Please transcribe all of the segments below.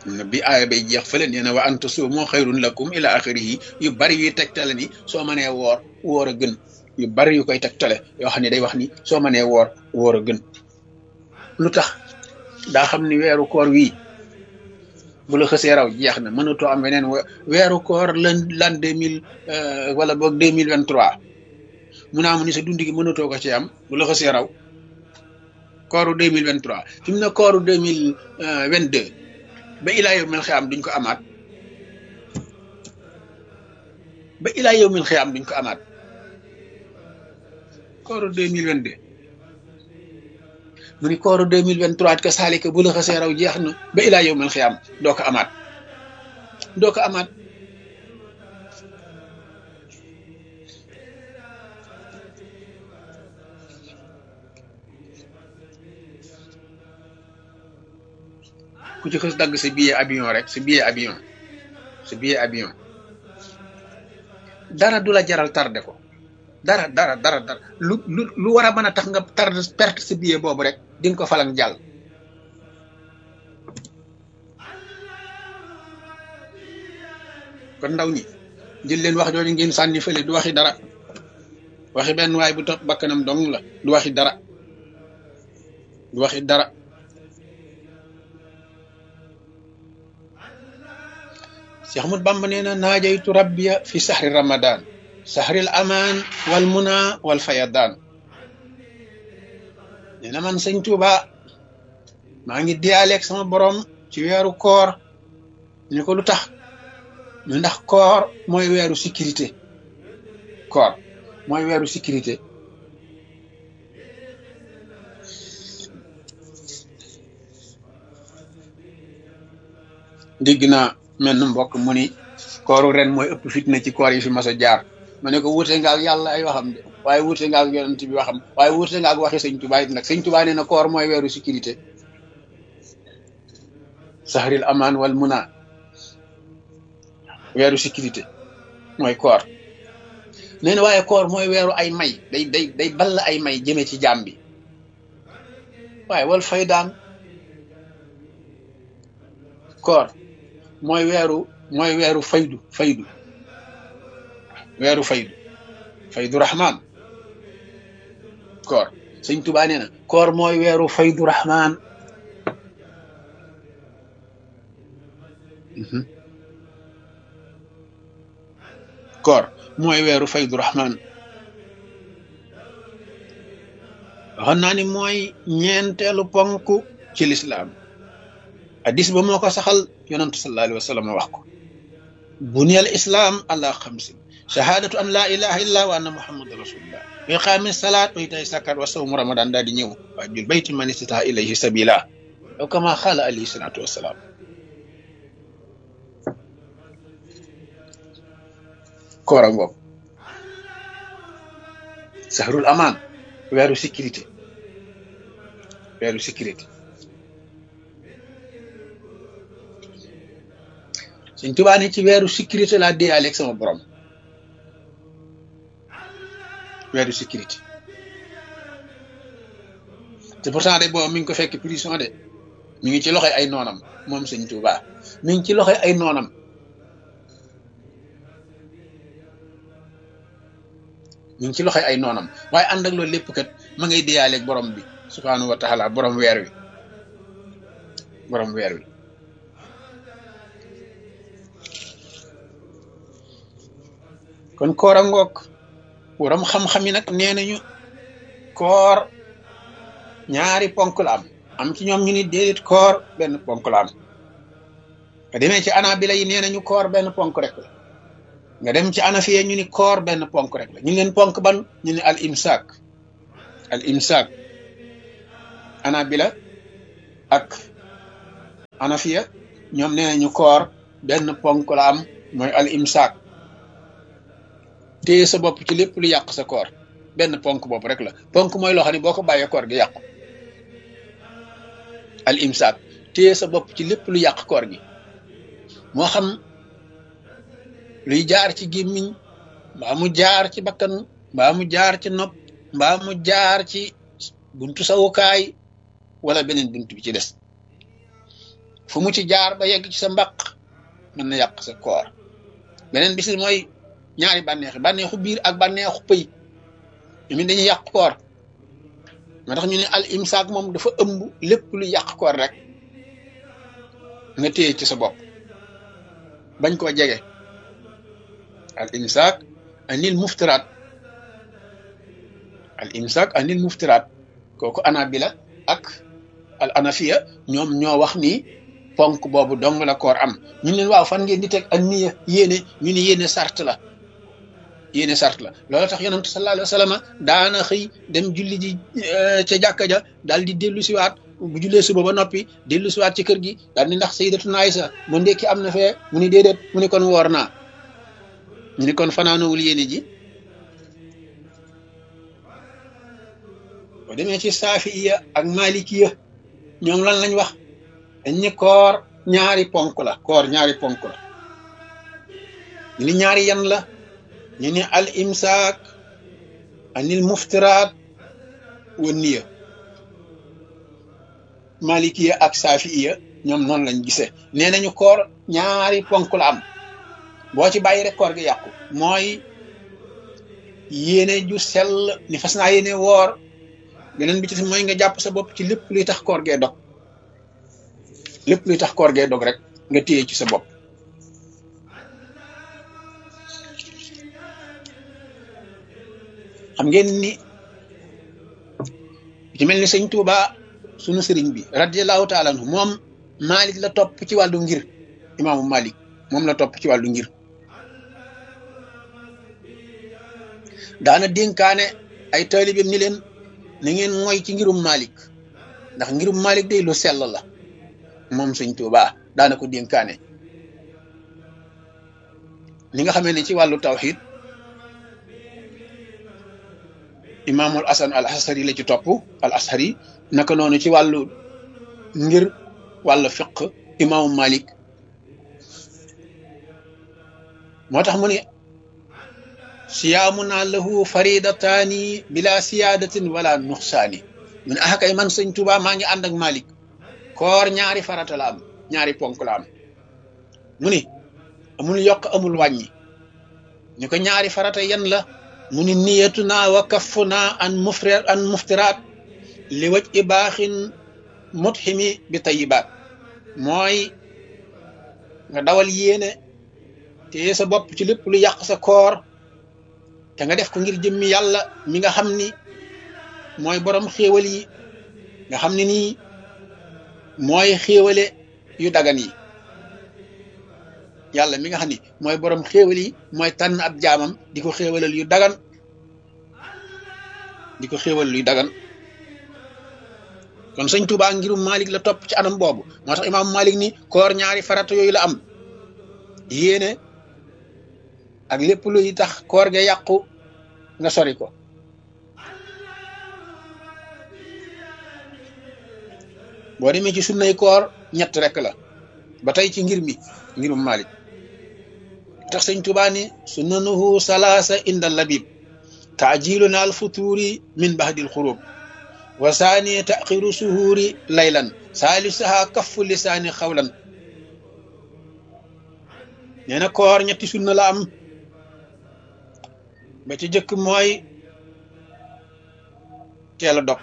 bi aaya bay jeex fële nee na wa an tasuumu xayrun lakum ila axirihi yu bari yuy tegtale ni soo mënee woor a gën yu bari yu koy tegtale yoo xam ne day wax ni soo mënee woor a gën lu tax daa xam ni weeru koor wii bu la xësee raw jeex na mënatoo am weneen weeru koor l'an 2000 wala boog 2023 mu naa mu ni sa dund gi mënatoo ko ci am bu la xësee raw kooru 2023 fi mu ne kooru 2022 ba ilaa yow mil xiyaam duñ ko amaat ba ilaa yow mil xiyaam duñ ko amaat kooru 2022 mu ni kooru 2023 ka saalika bu la xasee raw jeex na ba ilaa yow mil xiyaam doo ko amaat ku ci xës dagg sa billet avion rek sa billet avion dara du la jaral tardé ko dara lu war a mën a tax nga perte sa billet boobu rek di nga ko falang jàll kon ndaw ñi jël leen wax jooju ngeen sànni fële du waxi dara waxi benn waay bu topp bakkanam dong la du waxi dara Cheikh Ahmad Bamba nee na naajaytu rabbiya fi sahri ramadan sahril aman wal muna wal fayadan nee na man sëñ Tuuba maa ngi diyaaleeg sama borom ci weeru koor ñu ko lu tax ñu ndax koor mooy weeru sécurité dégg naa mel na mbokk mu ni kooru ren mooy ëpp fitna ci koor yi fi mas a jaar ma ne ko wuute nga ak yàlla ay waxam de waaye wuute nga ak yonent bi waxam waaye wuute nga ak waxi sëñ Tuubaa it nag sëñ Tuubaa nee na koor mooy weeru sécurité sahril aman wal muna weeru sécurité mooy koor nee na waaye koor mooy weeru ay may day ball ay may jëme ci jaam bi waaye wal faydaan koor mooy weeru faydu rahman koor sëñ Tuubaa nee na koor mooy weeru faydu rahman koor mooy weeru faydu rahman waxoon naa ni mooy ñeenteelu ponk ci lislaam hadis ba moo ko saxal yonantu sallallahu alayhi wa sallam wax ko buniyal islam ala xamsin shahadatu an la ilaha illa wa anna muhammadan rasulullah wa iqaami salaat wa itaay zakat wa sawmu ramadan daal di ñëw wa hajjul bayti man istata ilayhi sabila aw kama xaala alayhi salatu wasalaam koora ngoog sahrul aman weeru sécurité Sëñ Tuubaa ne ci weeru sécurité laa déyaaleeg sama borom weeru sécurité te pourtant de boobu mi ngi ko fekk prison de mi ngi ci loxoy ay noonam moom Sëñ Tuubaa mi ngi ci loxoy ay noonam waaye ànd ak loolu lépp kat ma ngay déyaaleeg borom bi subhaanahu wa taala borom weer wi kon koor a ngoog borom xam-xam yi nag nee nañu koor ñaari ponk la am ci ñoom ñu ni déedéet koor benn ponk la am nga demee ci anabila yi nee nañu koor benn ponk rek la nga dem ci anafiya ñu ni koor benn ponk rek la ñu leen ponk ban ñu ni al imsaak anabila ak anafiya ñoom nee nañu koor benn ponk la am mooy al imsaak téye sa bopp ci lépp lu yàq sa koor benn ponk bopp rek la ponk mooy loo xam ne boo ko bàyyee koor gi yàqu al imsaak téye sa bopp ci lépp lu yàq koor gi moo xam luy jaar ci gémmiñ mbaa mu jaar ci bakkan mbaa mu jaar ci nopp mbaa mu jaar ci buntu sawukaay wala beneen buntu bi ci des fu mu ci jaar ba yegg ci sa mbaq mën na yàq sa koor beneen bis mooy ñaari bànneexu biir ak bànneexu pëy ñoom dañuy yàq koor moo tax ñu ne al imsaak moom dafa ëmb lépp lu yàq koor rek nga téye ci sa bopp bañ koo jege al imsaak anil muftiraat kooku anabila ak al anafiya ñoom ñoo wax ni ponk boobu dong la koor am ñu leen waaw fan ngeen di teg ak niya yéene ñu ne yéene sart la loolu tax yonent sallallahu alayhi wa sallam daana xëy dem julli ji ca jàkka ja daal di dellu siwaat bu jullee suba ba noppi dellu siwaat ci kër gi daal ni ndax sayyidatuna Aysa mu ndekki am na fee mu ni déedéet mu ni kon woor naa ñu ni kon fanaanowul yéene ji boo demee ci saafiya ak malikiya ñoom lan lañ wax dañ ni koor ñaari ponk la ñu ni ñaari yan la ñu ni al imsaak anil muftiraat wa niya malikiya ak saafiya ñoom noonu lañ gisee nee nañu koor ñaari ponk la am boo ci bàyyi rek koor gi yàqu mooy yéene ju sell ni fas naa yéene woor beneen bi ci mooy nga jàpp sa bopp ci lépp luy tax koor gee dog rek nga téye ci sa bopp xam ngeen ni ci mel ni sëñ Tuuba sunu sëriñ bi radiyallahu taala anhu moom Malik la topp ci wàllu ngir imaamu Malik moom la topp ci wàllu ngir daana dénkaane ay taalibeem ni leen na ngeen mooy ci ngirum Malik ndax ngirum Malik day lu sell la moom sëñ Tuuba daana ko dénkaane li nga xamee ne ci wàllu tawxid imaamul Hasan al Ashari la ci topp al Ashari naka noonu ci wàllu ngir wàllu fiq imaamu Malik moo tax mu ne siyaamuna lahu faridataani bila siyaadatin wala nuxsaani mu ne kay man sëñ Tuuba maa ngi ànd ak Malik koor ñaari farata la am ñaari ponk la am mu ni amul yokk amul wàññi ñu ko ñaari farata yan la mu ni niyatuna wa kaffuna an muftiraat li waj i baaxin mutximi bi tayibaat mooy nga dawal yéene te sa bopp ci lépp lu yàq sa koor te nga def ko ngir jëmmi yàlla mi nga xam ni mooy borom xéewal yi nga xam ne nii mooy xéewale yu dagan yi yàlla mi nga xam ni mooy borom xéewal yi mooy tànn ab jaamam di ko xéewalal yu dagan kon sëñ Tuubaa ngirum Malik la topp ci anam boobu moo tax imaam Malik ni koor ñaari farata yooyu la am yéene ak lépp luy tax koor ga yàqu nga sori ko boo demee ci sunnay koor ñett rek la ba tey ci ngirum Malik tax sëñ Tuubaa ni sunnanuhu salaasa inda labib taajiluna al futuri min bahdil xurub wa saani taxiru suhuuri laylan saalisaha kaffu lisaani xawlan nee na koor ñetti sunna la am ba ci jëkk mooy teel a dog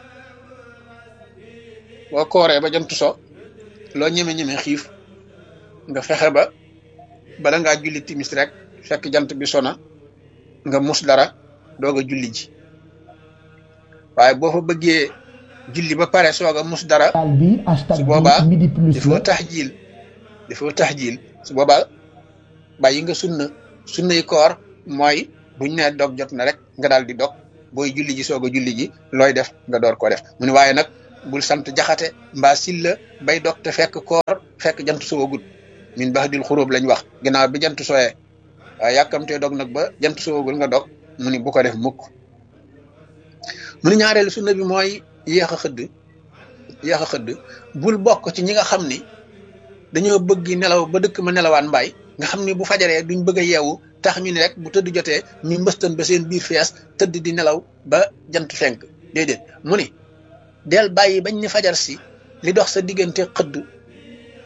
boo kooree ba jant so loo ñeme xiif nga fexe ba bala ngaa julli timis rek fekk jant bi sona nga mus dara doog a julli ji waaye boo fa bëggee julli ba pare soog a mus dara su boobaa dafoo taxjiil su boobaa bàyyi nga sunnay koor mooy buñ ne dog jot na rek nga daal di dog booy julli ji soog a julli ji looy def nga door koo def mu ne waaye nag bul sant jaxate mbaa silla bay dog te fekk koor fekk jant soogul min bahdil xurub lañ wax ginnaaw bi jant sooyee waaye yàkkamtee dog nag ba jant soogul nga dog mu ni bu ko def mukk mu ni ñaareelu sunna bi mooy yéex a xëdd bul bokk ci ñi nga xam ni dañoo bëgg nelaw ba dëkk ma nelawaan mbaay nga xam ni bu fajaree duñ bëgg a yeewu tax ñu ne rek bu tëdd jotee ñu mbëstan ba seen biir fees tëdd di nelaw ba jant fenk déedéet mu ni del bàyyi bañ ni fajar si li dox sa diggante xëdd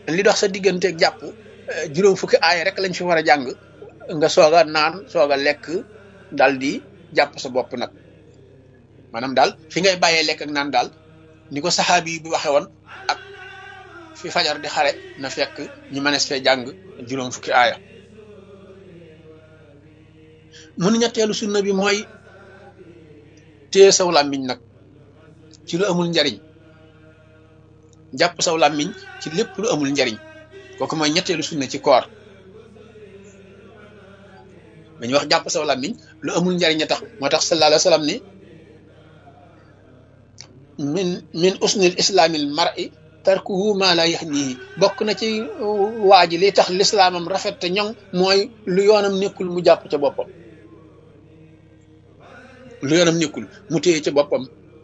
li dox sa digganteeg jàpp juróom fukki aaya rek lañ fi war a jàng nga soog a naan soog a lekk dal di jàpp sa bopp nag maanaam daal fi ngay bàyyee lekk ak naan daal ni ko saxaabi yi bi waxe woon ak fi fajar di xare na fekk ñu mënees fee jàng juróom fukki aaya mun ñetteelu sunna bi mooy téye saw làmmiñ nag ci lu amul njariñ jàpp saw làmmiñ ci lépp lu amul njariñ kooku mooy ñetteelu sunna ci koor dañuy wax jàpp saw làmmiñ lu amul njariñ a tax moo tax sallallahu alayhi wa sallam ni min usnil islaamil mar'i tarkuhu ma la yahnihi bokk na ci waa ji li tax lislaamam rafet te ñoŋ mooy lu yoonam nekkul mu jàpp ca boppam lu yoonam nekkul mu téye ca boppam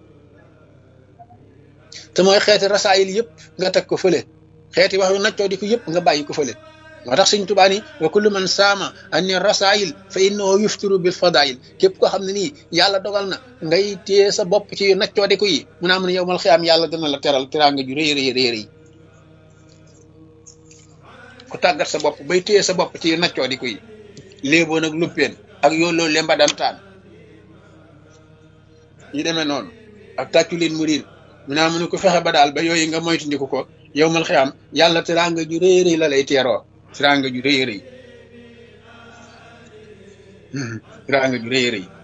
te mooy xeeti rasaayil yëpp nga teg ko fële xeeti wax yu naccoo di ko yëpp nga bàyyi ko fële moo tax Sëñ Tuubaa ni wa kullu man saama anni rasaayil fa innahu yuftiru bil fadaayil képp koo xam ne nii yàlla dogal na ngay téye sa bopp ci yu naccoo di ko yi mu naa mun yow mal xiyaam yàlla dana la teral teraanga ju rëy rëy rëy rëy ku tàggat sa bopp bay téye sa bopp ci yu naccoo di ko yi léeboo nag luppeen ak yooloo lemba dantaan ñu demee noonu ak tàccu leen mu riir mu naa mu ne ko fexe ba daal ba yooyu nga moytandiku ko yow mal xiyaam yàlla teraanga ju rëy rëy la lay teeroo teraanga ju rëy rëy teraanga ju rëy rëy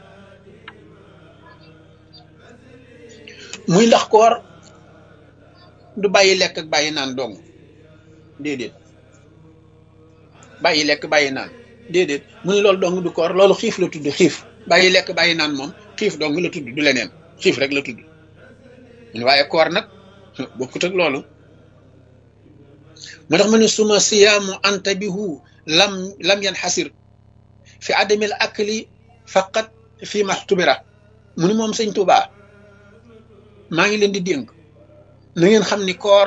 muy ndax koor du bàyyi lekk ak bàyyi naan dong déedéet bàyyi lekk bàyyi naan déedéet mu ne loolu dong du koor loolu xiif la tudd xiif bàyyi lekk bàyyi naan moom xiif dong la tudd du leneen xiif rek la tudd waaye koor nag bokkut ak loolu moo tax ma ne suma siyaamu antabihu lam yanxasir fi adamil akli faqat fi maxtubira mu ni moom Sëñ Tuubaa maa ngi leen di dénk na ngeen xam ni koor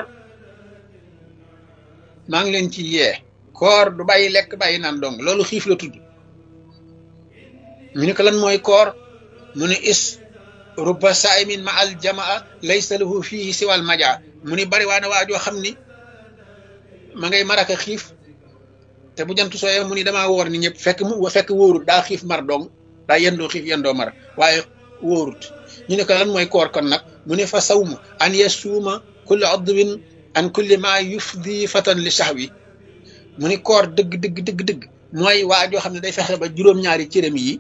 maa ngi leen ci yee koor du bàyyi lekk bàyyi naan dong loolu xiif la tudd ñu ne ko lan mooy koor mu ne is rubba saimin ma al jamaa laysa lahu fihi siwal maja mu ni bari waa na waajoo xam ni ma ngay maraka xiif te bu jant sooyee mu ni damaa woor ni ñëpp fekk wóorut daa xiif mar dong daa yendoo xiif yendoo mar waaye wóorut ñu ne ko lan mooy koor kon nag mu ne fa sawmu an yasuuma kulli adwin an kulli ma yufdi fatan li sahwi mu ni koor dëgg mooy waajoo xam ne day fexe ba juróom-ñaari cëram yi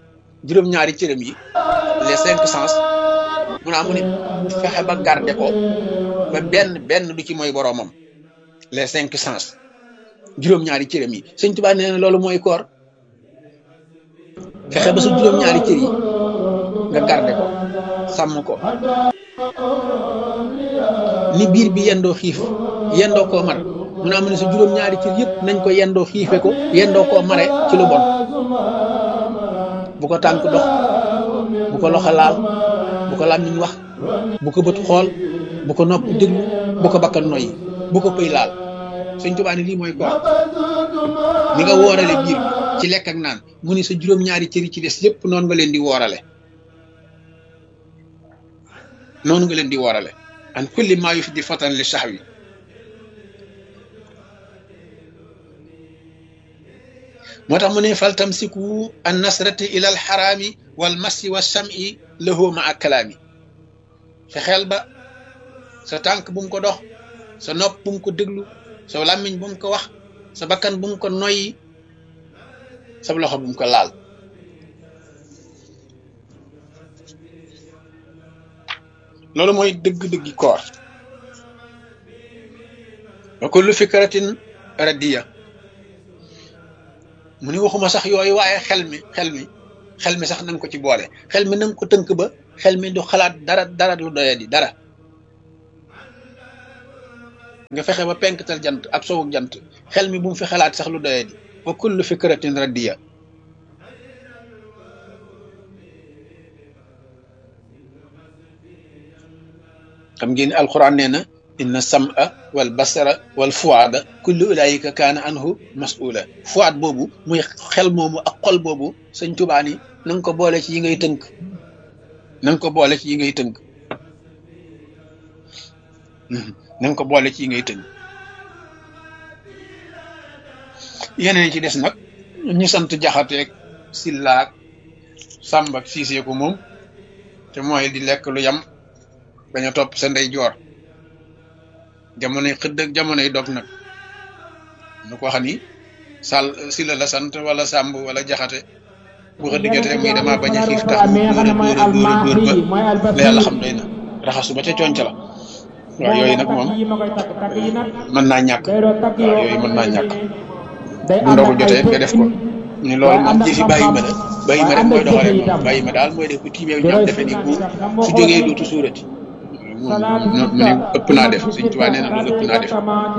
les 5 sens mu naa mu ni fexe ba garder ko ba benn du ci mooy boroomam les 5 sens juróom-ñaari cëram yi Sëñ Tuubaa nee na loolu mooy koor fexe ba sa juróom-ñaari cër yi nga garder ko sàmm ko ni biir bi yendoo xiif yendoo koo mar mu naa mu ne sa juróom-ñaari cër yëpp nañ ko yendoo xiife ko yendoo koo mare ci lu bon bu ko tànk dox bu ko loxo laal bu ko làmmiñ wax bu ko bët xool bu ko nopp déglu bu ko bakkan noyyi bu ko pëy laal Sëñ Tuubaa ni lii mooy koor ni nga woorale biir bi ci lekk ak naan mu ni sa juróom-ñaari cër yi ci des yépp noonu nga leen di woorale an kulli maa yufdi fatan li sahwi moo tax mu ne fal tamsiku an nasrati ila al xaraami wal massi wa sam'i lahu ma ak kalaami fexeel ba sa tànk bu mu ko dox sa nopp bu mu ko déglu sa làmmiñ bu mu ko wax sa bakkan bu mu ko noyyi sa loxo bu mu ko laal loolu mooy dëgg-dëggi koor wa kullu fikratin radiya mu ni waxuma sax yooyu waaye xel mi sax nanga ko ci boole xel mi nanga ko tënk ba xel mi du xalaat dara lu doyadi dara nga fexe ba penktal jant ak sowuk jant xel mi bu mu fi xalaat sax lu doyadi wa kullu fikratin radiya xam ngeen alquran nee na inna sam'a wal basara wal fuada kullu ulaika kaana anhu mas'ula fuad boobu muy xel moomu ak xol boobu Sëñ Tuubaa ni na nga ko boole ci yi ngay tënk na nga ko boole ci yi ngay tënk yeneen ci des nag ñu sant jaxateeg sillaak sàmb ak siisee ko moom te mooy di lekk lu yam bañ a topp sa ndey joor jamonoy xëdd ak jamonoy dog nag nu ko xam ni sàll silla la sant wala sàmb wala jaxate bu xëdd jotee muy dama bañ a xiif tax mu dóora ba la yàlla xam doy na raxasu ba ca conc la waaw yooyu nag moom mën naa ñàkk waaw yooyu mën naa ñàkk bu ndogu jotee nga def ko ni loolu moom jëfi bàyyi ma la bàyyi ma rek mooy doxalee moom bàyyi ma daal mooy def bu tiimeew ñam defe ni bu su jógee dootu suurati mu ne ëpp naa def Sëñ Tuubaa nee na loolu ëpp naa def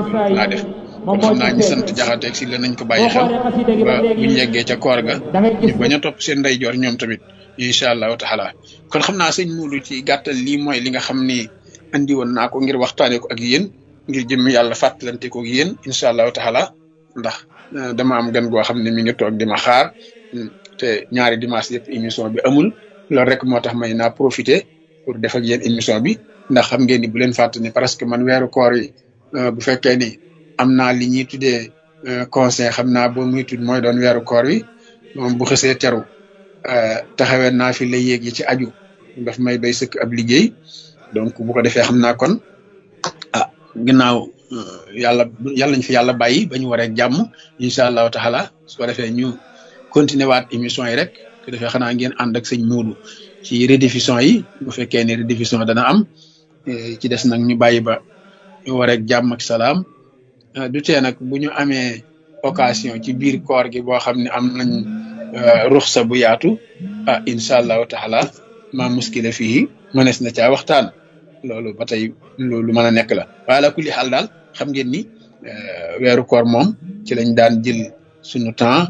kon xam naa ñu sant jaxateeg si la nañ ko bàyyi xel ba buñ yeggee ca koor ga ñu bañ a topp seen ndeyjoor ñoom tamit incha allahu taala kon xam naa sëñ Muudu ci gàttal lii mooy li nga xam ni andi woon naa ko ngir waxtaanee ko ak yéen ngir jëm yàlla fàttalante ko ak yéen incha allahu taala ndax dama am gan goo xam ne mi ngi toog di ma xaar te ñaari dimanche yëpp émission bi amul loolu rek moo tax may naa profité pour def ak yéen émission bi ndax xam ngeen ni bu leen fàtte ni parce que man weeru koor yi bu fekkee ni am naa li ñuy tuddee conseil xam naa boo muy tudd mooy doon weeru koor wi moom bu xësee teru taxawee naa fi la yéeg yi ci aju daf may doy sëkk ab liggéey donc bu ko defee xam naa kon ginnaaw yàlla ñu fi yàlla bàyyi ba ñu waree jàmm incha allahu taala su ko defee ñu continuer waat émission yi rek su ko defee xanaa ngeen ànd ak sëñ Muudu ci rediffusion yi bu fekkee ne rediffusion dana am ci des nag ñu bàyyi ba ñu waree jàmm ak salaam du tee nag bu ñu amee occasion ci biir koor gi boo xam ne am nañ ruxsa bu yaatu incha allahu taala ma muskila fii mënees na caa waxtaan loolu ba tey loolu mën a nekk la waaye ala kulli xaal daal xam ngeen ni weeru koor moom ci lañ daan jël suñu temps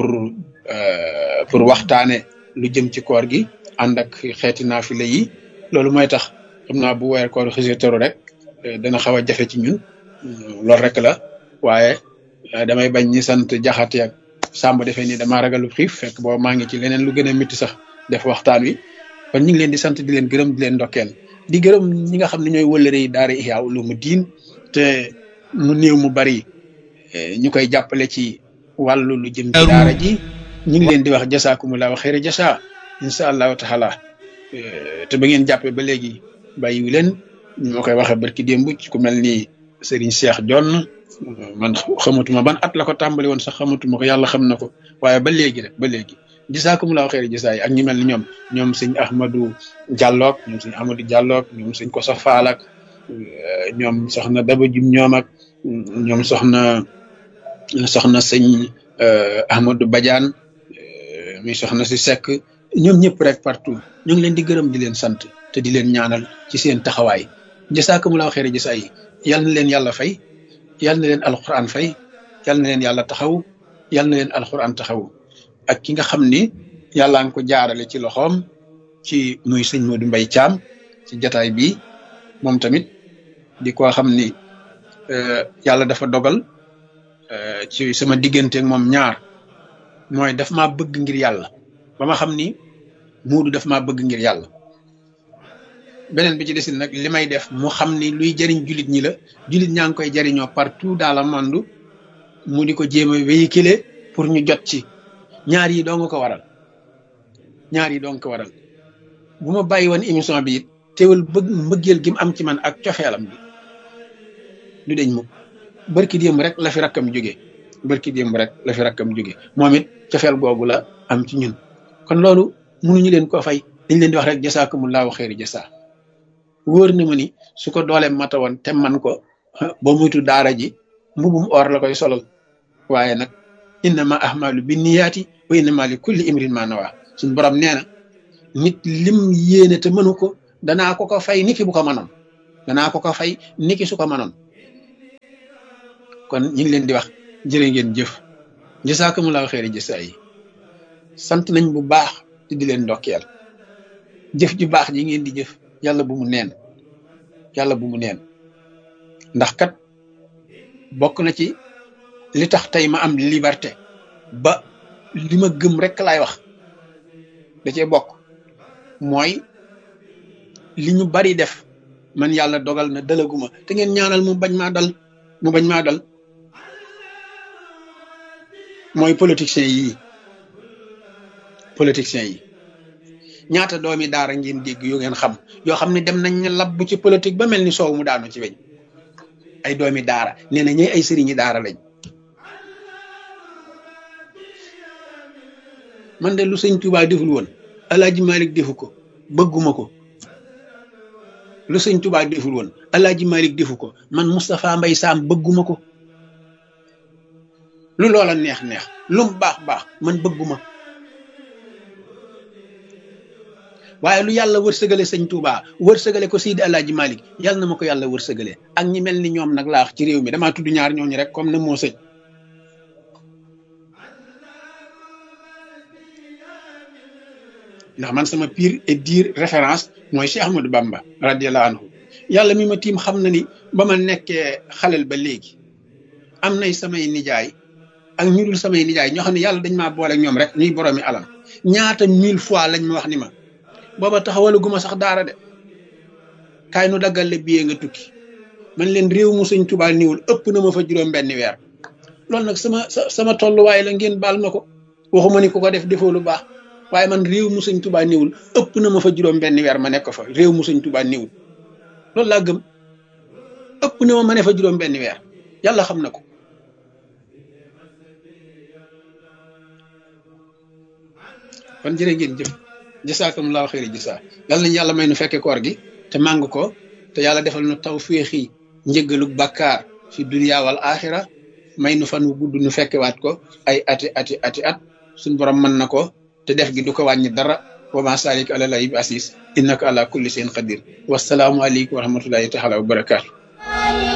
pour waxtaane lu jëm ci koor gi ànd ak xeeti naafila yi loolu mooy tax xam naa bu weeru koor xësee teru rek dana xaw a jafe ci ñun loolu rek la waaye damay bañ ñi sant jaxate ak sàmb defee ni damaa ragalu xiif fekk boobu maa ngi ci leneen lu gën a métti sax def waxtaan wi kon ñu ngi leen di sant di leen gërëm di leen ndokkeel di gërëm ñi nga xam ne ñooy wëllëre yi daara Ihya Ulumuddin te mu néew mu bari ñu koy jàppale ci wàllu lu jëm ci daara ji ñu ngi leen di wax jasaakumullahu xayra jasa incha allahu taala te ba ngeen jàppee ba léegi bàyyiwu leen ñu ma koy waxee barki démb ci ku mel ni Serigne Cheikh Jonn man xamatuma ban at la ko tàmbali woon sax xamatuma ko yàlla xam na ko waaye ba léegi rek ba léegi jasaakumullahu xayra jasa yi ak ñi mel ni ñoom sëñ Ahmadou Diallo ñoom sëñ Amadou Diallo ñoom sëñ Koso Faal ak ñoom soxna Daba Jum ñoom ak ñoom soxna sëñ Ahmadou Badiane muy soxna si Seck ñoom ñëpp rek partout ñu ngi leen di gërëm di leen sant te di leen ñaanal ci seen taxawaay jasaakumullahu xayra jasa yi yal na leen yàlla fay yal na leen alquran fay yal na leen yàlla taxaw yal na leen alquran taxaw ak ki nga xam ni yàlla nga ko jaarale ci loxoom ci muy sëñ Modou Mbaye Thiam ci jataay bi moom tamit di ko xam ni yàlla dafa dogal ci sama digganteeg moom ñaar mooy daf maa bëgg ngir yàlla ba ma xam ni Modou daf maa bëgg ngir yàlla beneen bi ci desin nag li may def mu xam ni luy jariñ jullit ñi la jullit ñaa ngi koy jariñoo partout dans le monde mu di ko jéem a véhiculer pour ñu jot ci ñaar yi doo nga ko waral bu ma bàyyi woon émission bi it teewul mbëggeel gi mu am ci man ak cofeelam bi du deñ mukk barki démb rek la fi rakkam jóge moom it cofeel googu la am ci ñun kon loolu mënuñu leen ko fay dañ leen di wax rek jasaakumullahu xayri jasa wóor na ma ni su ko dooleem mata woon te man ko ba muytu daara ji mbubum or la koy solal waaye nag innama ahmalu binniyaati wa innama li kulli imrin ma nawa suñ borom nee na nit lim yéene te mënu ko danaa ko fay niki bu ko mënoon niki su ko mënoon kon ñu ngi leen di wax jërë ngeen jëf jasaakumullahu xayri jasa yi sant nañ bu baax te di leen ndokkeel jëf ju baax ji ngeen di jëf yàlla bu mu neen ndax kat bokk na ci li tax tey ma am liberté ba li ma gëm rek laay wax da cee bokk mooy li ñu bari def man yàlla dogal na dalaguma te ngeen ñaanal mu bañ maa dal mooy politiciens yi ñaata doomi daara ngeen dégg yu ngeen xam yoo xam ne dem nañ ne labbu ci politique ba mel ni soow mu daanu ci weñ ay doomi daara nee na ñooy ay sëriñi daara lañ. man de lu sëñ Touba deful woon Alaaji Malik defu ko bëgguma ko lu sëñ Touba deful woon Alaaji Malik defu ko man Moustapha Mbay Saam bëgguma ko lu loola neex neex lu mu baax baax man bëgguma waaye lu yàlla wërsëgale sëñ Touba wërsëgale ko Seydi Alaaji Malik yàlla na ma ko yàlla wërsëgale ak ñi mel ni ñoom nag laa wax ci réew mi damaa tudd ñaar ñooñu rek comme na moo sëñ ndax man sama pire et dire référence mooy Cheikh Ahmadou Bamba radiyallahu anhu yàlla mi ma tiim xam na ni ba ma nekkee xalel ba léegi am nay samay nijaay ak ñu dul samay nijaay ñoo xam ne yàlla dañ maa boole ak ñoom rek ñuy boroomi alal ñaata 1000 fois lañ ma wax ni ma booba taxawalaguma sax daara de kaay nu daggal le billet nga tukki man leen réew mu sëñ Tuubaa niwul ëpp na ma fa juróom benn weer loolu nag sama tolluwaay la ngeen baal ma ko waxuma ni ku ko def defoo lu baax waaye man réew mu sëñ Tuubaa niwul ëpp na ma fa juróom benn weer ma nekk fa réew mu sëñ Tuubaa niwul loolu laa gëm ëpp na ma ne fa juróom benn weer yàlla xam na ko kon jërë ngeen jëf jasaakumullahu xayri jasaa yàlla nañu yàlla may nu fekke koor gi te màng ko te yàlla defal nu tawféexi njëggalu bàkkaar fi dunya wal axira may nu fan wu gudd nu fekkewaat ko ay ati at suñ borom mën na ko te def gi du ko wàññi dara wa ma salik ala lay bi asis innaka ala kulli shay'in qadir wasalaamu aleykum wa rahmatullahi taala wa barakaatu